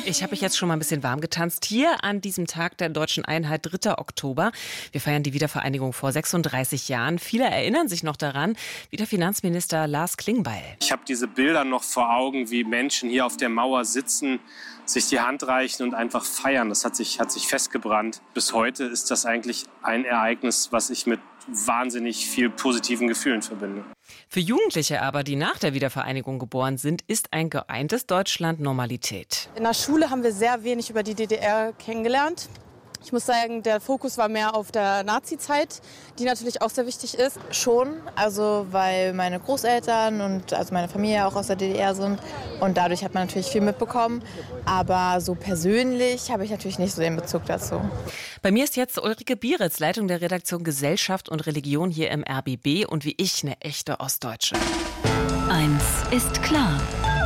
Ich habe mich jetzt schon mal ein bisschen warm getanzt. Hier an diesem Tag der Deutschen Einheit, 3. Oktober. Wir feiern die Wiedervereinigung vor 36 Jahren. Viele erinnern sich noch daran, wie der Finanzminister Lars Klingbeil. Ich habe diese Bilder noch vor Augen, wie Menschen hier auf der Mauer sitzen, sich die Hand reichen und einfach feiern. Das hat sich festgebrannt. Bis heute ist das eigentlich ein Ereignis, was ich mit wahnsinnig viel positiven Gefühlen verbinde. Für Jugendliche aber, die nach der Wiedervereinigung geboren sind, ist ein geeintes Deutschland Normalität. In der Schule haben wir sehr wenig über die DDR kennengelernt. Ich muss sagen, der Fokus war mehr auf der Nazi-Zeit, die natürlich auch sehr wichtig ist. Schon, also weil meine Großeltern und also meine Familie auch aus der DDR sind und dadurch hat man natürlich viel mitbekommen. Aber so persönlich habe ich natürlich nicht so den Bezug dazu. Bei mir ist jetzt Ulrike Bieritz, Leitung der Redaktion Gesellschaft und Religion hier im RBB und wie ich eine echte Ostdeutsche. Eins ist klar.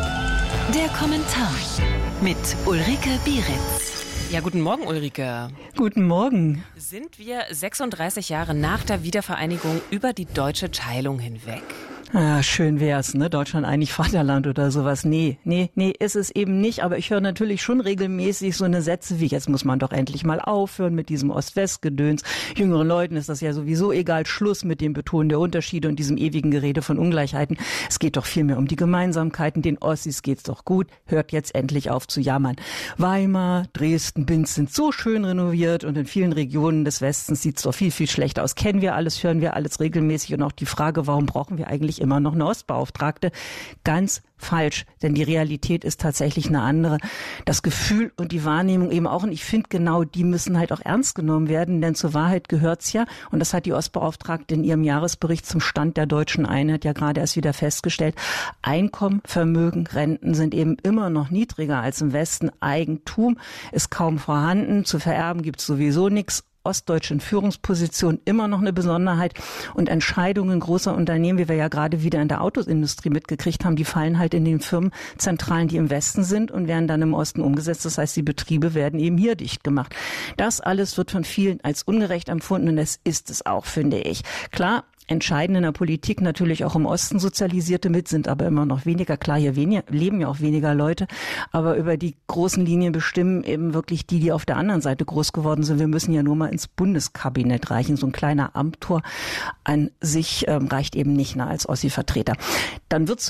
Der Kommentar mit Ulrike Bieritz. Ja, guten Morgen, Ulrike. Guten Morgen. Sind wir 36 Jahre nach der Wiedervereinigung über die deutsche Teilung hinweg? Ah, schön wär's, ne? Deutschland eigentlich Vaterland oder sowas. Nee, ist es eben nicht. Aber ich höre natürlich schon regelmäßig so eine Sätze wie, jetzt muss man doch endlich mal aufhören mit diesem Ost-West-Gedöns. Jüngeren Leuten ist das ja sowieso egal. Schluss mit dem Betonen der Unterschiede und diesem ewigen Gerede von Ungleichheiten. Es geht doch vielmehr um die Gemeinsamkeiten. Den Ossis geht's doch gut. Hört jetzt endlich auf zu jammern. Weimar, Dresden, Binz sind so schön renoviert und in vielen Regionen des Westens sieht's doch viel, viel schlechter aus. Kennen wir alles, hören wir alles regelmäßig und auch die Frage, warum brauchen wir eigentlich immer noch eine Ostbeauftragte? Ganz falsch, denn die Realität ist tatsächlich eine andere. Das Gefühl und die Wahrnehmung eben auch. Und ich finde genau, die müssen halt auch ernst genommen werden, denn zur Wahrheit gehört's ja. Und das hat die Ostbeauftragte in ihrem Jahresbericht zum Stand der Deutschen Einheit ja gerade erst wieder festgestellt. Einkommen, Vermögen, Renten sind eben immer noch niedriger als im Westen. Eigentum ist kaum vorhanden. Zu vererben gibt's sowieso nichts. Ostdeutschen Führungsposition immer noch eine Besonderheit und Entscheidungen großer Unternehmen, wie wir ja gerade wieder in der Autoindustrie mitgekriegt haben, die fallen halt in den Firmenzentralen, die im Westen sind und werden dann im Osten umgesetzt. Das heißt, die Betriebe werden eben hier dicht gemacht. Das alles wird von vielen als ungerecht empfunden und das ist es auch, finde ich. Klar, entscheidend in der Politik natürlich auch im Osten Sozialisierte mit, sind aber immer noch weniger. Klar, hier leben ja auch weniger Leute, aber über die großen Linien bestimmen eben wirklich die auf der anderen Seite groß geworden sind. Wir müssen ja nur mal ins Bundeskabinett reichen. So ein kleiner Amtor an sich reicht eben nicht als Ossi-Vertreter. Dann wird's